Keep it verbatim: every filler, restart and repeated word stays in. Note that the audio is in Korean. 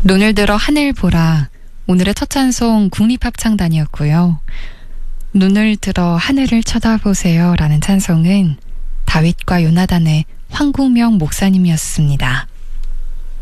눈을 들어 하늘 보라. 오늘의 첫 찬송 국립합창단이었고요. 눈을 들어 하늘을 쳐다보세요 라는 찬송은 다윗과 요나단의 황구명 목사님이었습니다.